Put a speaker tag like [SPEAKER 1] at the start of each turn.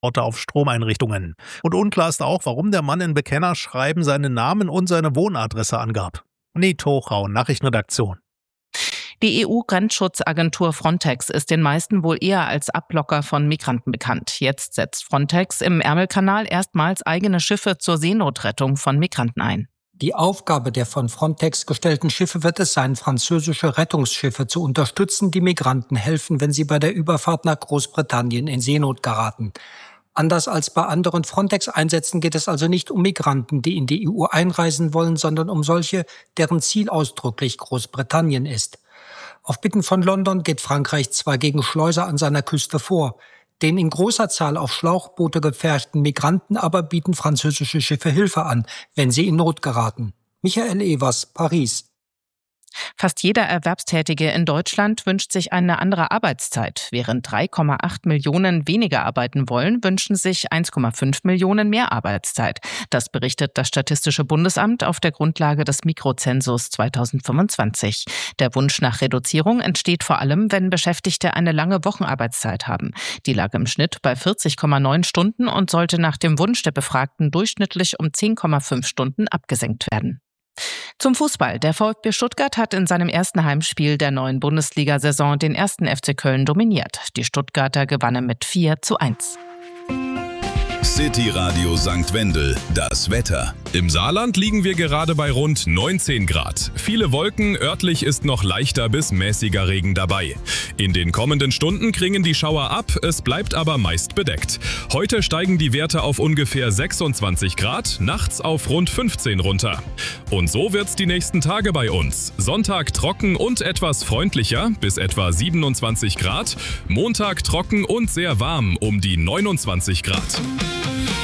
[SPEAKER 1] Orte auf Stromeinrichtungen. Und unklar ist auch, warum der Mann in Bekennerschreiben seinen Namen und seine Wohnadresse angab. Niet Hochrau, Nachrichtenredaktion.
[SPEAKER 2] Die EU-Grenzschutzagentur Frontex ist den meisten wohl eher als Ablocker von Migranten bekannt. Jetzt setzt Frontex im Ärmelkanal erstmals eigene Schiffe zur Seenotrettung von Migranten ein.
[SPEAKER 3] Die Aufgabe der von Frontex gestellten Schiffe wird es sein, französische Rettungsschiffe zu unterstützen, die Migranten helfen, wenn sie bei der Überfahrt nach Großbritannien in Seenot geraten. Anders als bei anderen Frontex-Einsätzen geht es also nicht um Migranten, die in die EU einreisen wollen, sondern um solche, deren Ziel ausdrücklich Großbritannien ist. Auf Bitten von London geht Frankreich zwar gegen Schleuser an seiner Küste vor, den in großer Zahl auf Schlauchboote gepferchten Migranten aber bieten französische Schiffe Hilfe an, wenn sie in Not geraten. Michael Evers, Paris.
[SPEAKER 2] Fast jeder Erwerbstätige in Deutschland wünscht sich eine andere Arbeitszeit. Während 3,8 Millionen weniger arbeiten wollen, wünschen sich 1,5 Millionen mehr Arbeitszeit. Das berichtet das Statistische Bundesamt auf der Grundlage des Mikrozensus 2025. Der Wunsch nach Reduzierung entsteht vor allem, wenn Beschäftigte eine lange Wochenarbeitszeit haben. Die lag im Schnitt bei 40,9 Stunden und sollte nach dem Wunsch der Befragten durchschnittlich um 10,5 Stunden abgesenkt werden. Zum Fußball. Der VfB Stuttgart hat in seinem ersten Heimspiel der neuen Bundesliga-Saison den 1. FC Köln dominiert. Die Stuttgarter gewannen mit 4:1.
[SPEAKER 4] City Radio St. Wendel, das Wetter.
[SPEAKER 5] Im Saarland liegen wir gerade bei rund 19 Grad. Viele Wolken, örtlich ist noch leichter bis mäßiger Regen dabei. In den kommenden Stunden klingen die Schauer ab, es bleibt aber meist bedeckt. Heute steigen die Werte auf ungefähr 26 Grad, nachts auf rund 15 runter. Und so wird's die nächsten Tage bei uns. Sonntag trocken und etwas freundlicher, bis etwa 27 Grad. Montag trocken und sehr warm, um die 29 Grad.